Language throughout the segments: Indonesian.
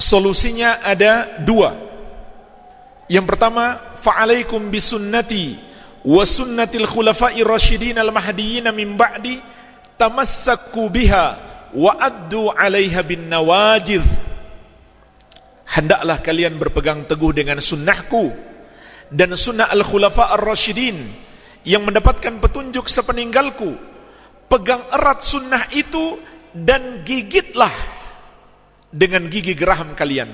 Solusinya ada dua. Yang pertama, fa'alaikum bisunnati wa sunnatil khulafai rasyidin al-mahdiyyin min ba'di tamassaku biha wa addu 'alaiha bin nawajidh. Hendaklah kalian berpegang teguh dengan sunnahku dan sunnah al-khulafa ar-rasyidin yang mendapatkan petunjuk sepeninggalku. Pegang erat sunnah itu dan gigitlah dengan gigi geraham kalian.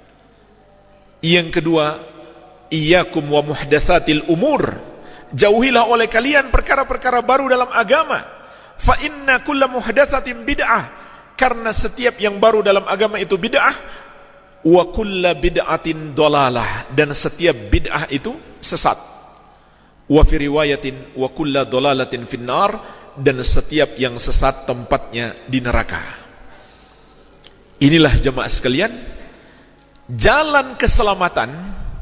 Yang kedua, iyyakum wa muhdatsatil umur. Jauhilah oleh kalian perkara-perkara baru dalam agama. Fa inna kulla muhdatsatin bid'ah. Karena setiap yang baru dalam agama itu bid'ah. Wa kulla bid'atin dolalah. Dan setiap bid'ah itu sesat. Wa fi riwayatin wa kulla dolalatin finnar. Dan setiap yang sesat tempatnya di neraka. Inilah jemaah sekalian, jalan keselamatan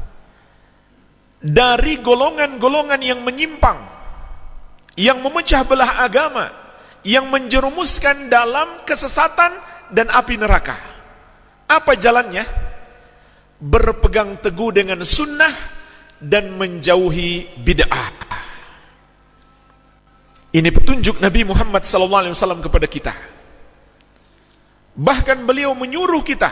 dari golongan-golongan yang menyimpang, yang memecah belah agama, yang menjerumuskan dalam kesesatan dan api neraka. Apa jalannya? Berpegang teguh dengan sunnah dan menjauhi bid'ah. Ini petunjuk Nabi Muhammad SAW kepada kita. Bahkan beliau menyuruh kita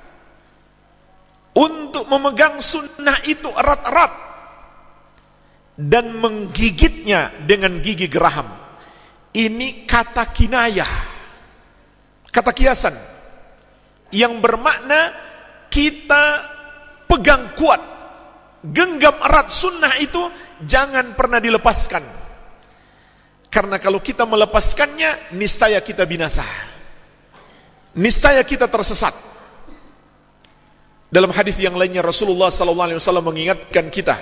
untuk memegang sunnah itu erat-erat dan menggigitnya dengan gigi geraham. Ini kata kinayah, kata kiasan yang bermakna kita pegang kuat, genggam erat sunnah itu, jangan pernah dilepaskan. Karena kalau kita melepaskannya, niscaya kita binasa, niscaya kita tersesat. Dalam hadis yang lainnya Rasulullah SAW mengingatkan kita,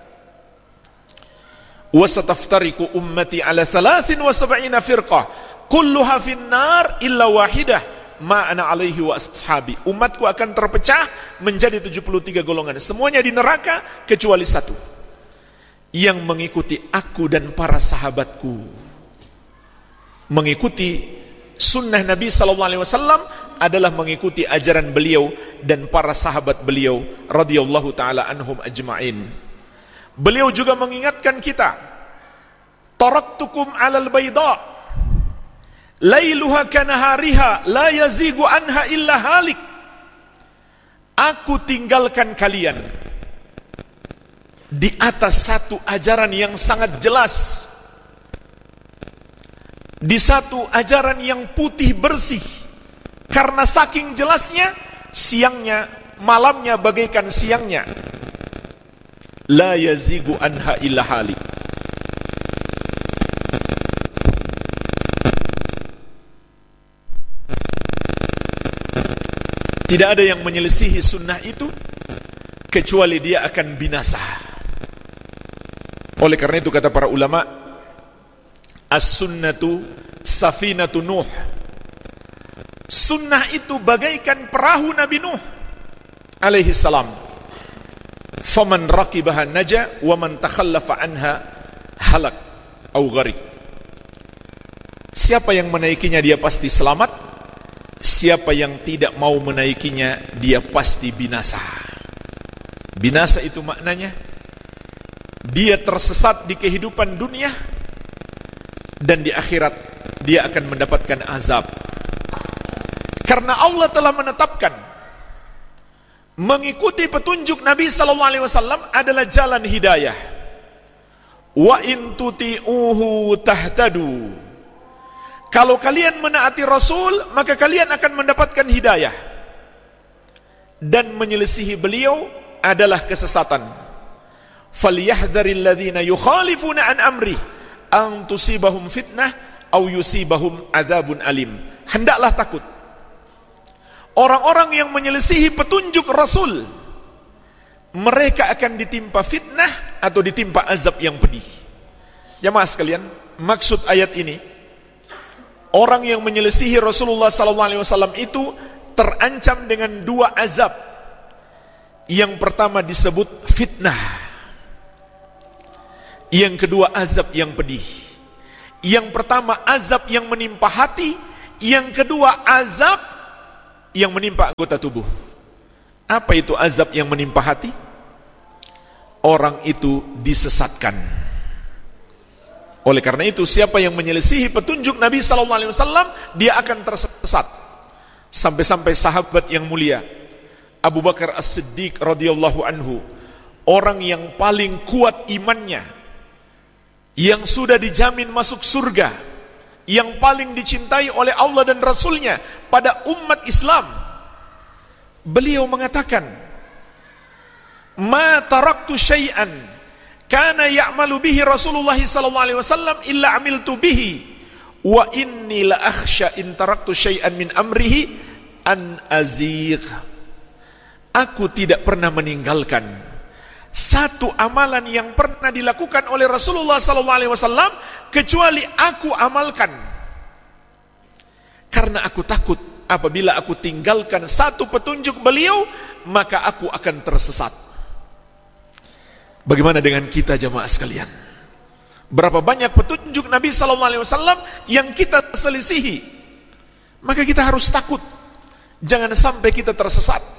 wasataftariku ummati ala 73 firqah kulluha finnar illa wahidah ma ana alaihi wa ashabi. Umatku akan terpecah menjadi 73 golongan, semuanya di neraka kecuali satu, yang mengikuti aku dan para sahabatku. Mengikuti sunnah Nabi SAW adalah mengikuti ajaran beliau dan para sahabat beliau radhiyallahu ta'ala anhum ajma'in. Beliau juga mengingatkan kita, taraktukum alal bayda lailuha kanahariha la yazigu anha illa halik. Aku tinggalkan kalian di atas satu ajaran yang sangat jelas, di satu ajaran yang putih bersih. Karena saking jelasnya, siangnya, malamnya bagaikan siangnya. La yazigu anha illa halik. Tidak ada yang menyelisihi sunnah itu kecuali dia akan binasa. Oleh karena itu kata para ulama, as-sunnatu safinatu Nuh. Sunnah itu bagaikan perahu Nabi Nuh alaihi salam. Faman raqibaha naja wa man takhallafa anha halak au gharik. Siapa yang menaikinya dia pasti selamat, siapa yang tidak mau menaikinya dia pasti binasa. Binasa itu maknanya dia tersesat di kehidupan dunia, dan di akhirat dia akan mendapatkan azab. Karena Allah telah menetapkan mengikuti petunjuk Nabi SAW adalah jalan hidayah. Wa in tuti'uhu tahtadu. Kalau kalian menaati Rasul, maka kalian akan mendapatkan hidayah. Dan menyelisihi beliau adalah kesesatan. Falyahdharil ladzina yukhalifuna an amri an tusibahum fitnah au yusibahum adzabun alim. Hendaklah takut orang-orang yang menyelisihi petunjuk Rasul, mereka akan ditimpa fitnah atau ditimpa azab yang pedih. Jamaah sekalian, maksud ayat ini, orang yang menyelisihi Rasulullah SAW itu terancam dengan dua azab. Yang pertama disebut fitnah, yang kedua azab yang pedih. Yang pertama azab yang menimpa hati, yang kedua azab yang menimpa anggota tubuh. Apa itu azab yang menimpa hati? Orang itu disesatkan. Oleh karena itu, siapa yang menyelisihi petunjuk Nabi SAW, dia akan tersesat. Sampai-sampai sahabat yang mulia Abu Bakar As-Siddiq radhiyallahu anhu, orang yang paling kuat imannya, yang sudah dijamin masuk surga, yang paling dicintai oleh Allah dan Rasulnya pada umat Islam, beliau mengatakan, "Ma taraktu syai'an kana ya'malu bihi Rasulullah sallallahu alaihi wasallam illa amiltu bihi wa inni la akhsha in taraktu syai'an min amrihi an azigh." Aku tidak pernah meninggalkan satu amalan yang pernah dilakukan oleh Rasulullah sallallahu alaihi wasallam kecuali aku amalkan. Karena aku takut apabila aku tinggalkan satu petunjuk beliau, maka aku akan tersesat. Bagaimana dengan kita jamaah sekalian? Berapa banyak petunjuk Nabi SAW yang kita selisihi? Maka kita harus takut, jangan sampai kita tersesat.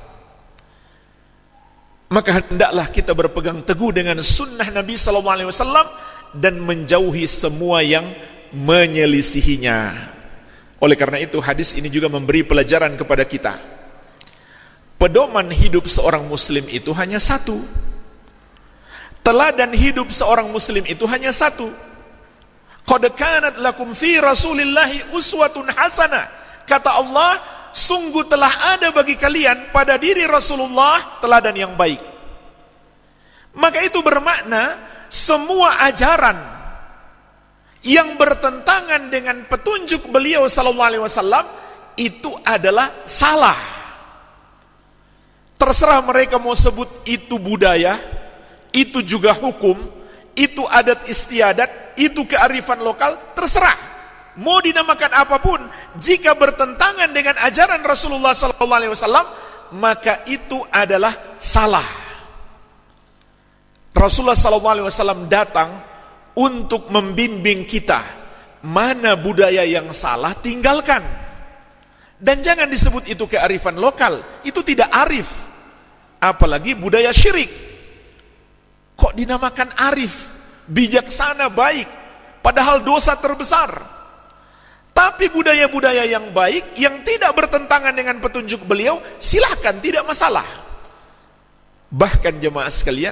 Maka hendaklah kita berpegang teguh dengan sunnah Nabi SAW dan menjauhi semua yang menyelisihinya. Oleh karena itu, hadis ini juga memberi pelajaran kepada kita. Pedoman hidup seorang muslim itu hanya satu. Teladan hidup seorang muslim itu hanya satu. Qad kanat lakum fi Rasulillahi uswatun hasanah. Kata Allah, sungguh telah ada bagi kalian pada diri Rasulullah teladan yang baik. Maka itu bermakna semua ajaran yang bertentangan dengan petunjuk beliau sallallahu alaihi wasallam itu adalah salah. Terserah mereka mau sebut itu budaya, itu juga hukum, itu adat istiadat, itu kearifan lokal, terserah. Mau dinamakan apapun, jika bertentangan dengan ajaran Rasulullah SAW, maka itu adalah salah. Rasulullah SAW datang untuk membimbing kita, mana budaya yang salah tinggalkan. Dan jangan disebut itu kearifan lokal, itu tidak arif. Apalagi budaya syirik. Kok dinamakan arif, bijaksana, baik, padahal dosa terbesar. Tapi budaya-budaya yang baik, yang tidak bertentangan dengan petunjuk beliau, silahkan, tidak masalah. Bahkan jemaah sekalian,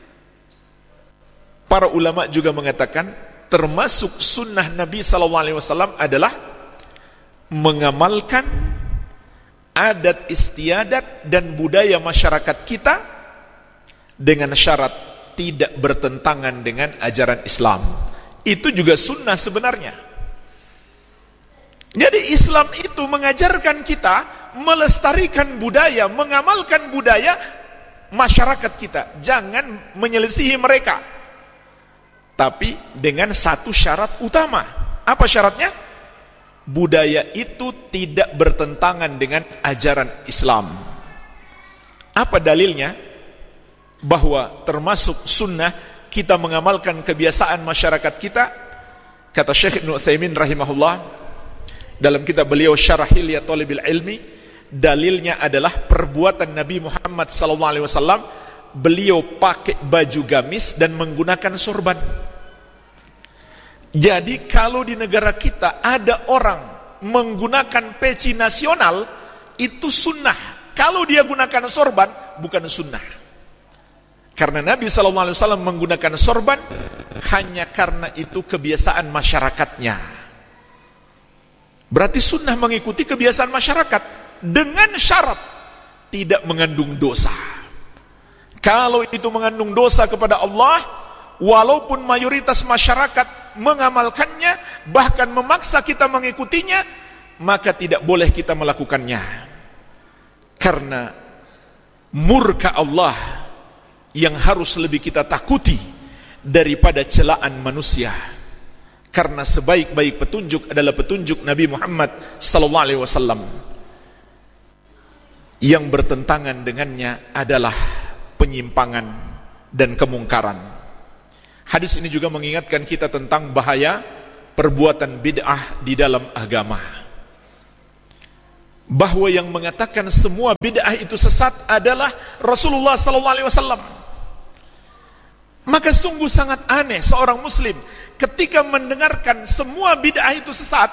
para ulama juga mengatakan, termasuk sunnah Nabi SAW adalah mengamalkan adat istiadat dan budaya masyarakat kita dengan syarat tidak bertentangan dengan ajaran Islam. Itu juga sunnah sebenarnya. Jadi Islam itu mengajarkan kita melestarikan budaya, mengamalkan budaya masyarakat kita. Jangan menyelisihi mereka. Tapi dengan satu syarat utama. Apa syaratnya? Budaya itu tidak bertentangan dengan ajaran Islam. Apa dalilnya? Bahwa termasuk sunnah kita mengamalkan kebiasaan masyarakat kita. Kata Syekh Ibnu Utsaimin rahimahullah dalam kitab beliau Syarah Hilyah Thalibil Ilmi, dalilnya adalah perbuatan Nabi Muhammad SAW. Beliau pakai baju gamis dan menggunakan sorban. Jadi kalau di negara kita ada orang menggunakan peci nasional, itu sunnah. Kalau dia gunakan sorban, bukan sunnah. Karena Nabi SAW menggunakan sorban hanya karena itu kebiasaan masyarakatnya. Berarti sunnah mengikuti kebiasaan masyarakat dengan syarat tidak mengandung dosa. Kalau itu mengandung dosa kepada Allah, walaupun mayoritas masyarakat mengamalkannya, bahkan memaksa kita mengikutinya, maka tidak boleh kita melakukannya. Karena murka Allah yang harus lebih kita takuti daripada celaan manusia. Karena sebaik-baik petunjuk adalah petunjuk Nabi Muhammad SAW. Yang bertentangan dengannya adalah penyimpangan dan kemungkaran. Hadis ini juga mengingatkan kita tentang bahaya perbuatan bid'ah di dalam agama. bahwa yang mengatakan semua bid'ah itu sesat adalah Rasulullah SAW. Maka sungguh sangat aneh seorang muslim ketika mendengarkan semua bid'ah itu sesat,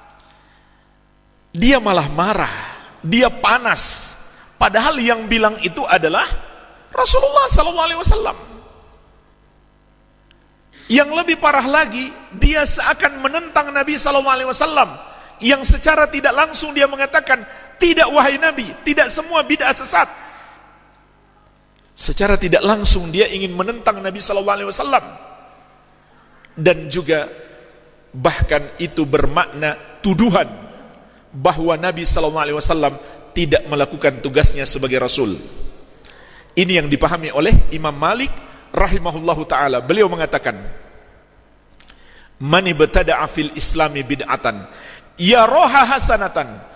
dia malah marah, dia panas, padahal yang bilang itu adalah Rasulullah SAW. Yang lebih parah lagi, dia seakan menentang Nabi SAW, yang secara tidak langsung dia mengatakan, tidak wahai Nabi, tidak semua bid'ah sesat. Secara tidak langsung dia ingin menentang Nabi SAW, dan juga bahkan itu bermakna tuduhan bahwa Nabi SAW tidak melakukan tugasnya sebagai Rasul. Ini yang dipahami oleh Imam Malik rahimahullahu ta'ala. Beliau mengatakan, man ibtada'a fil islami bid'atan yaraha hasanatan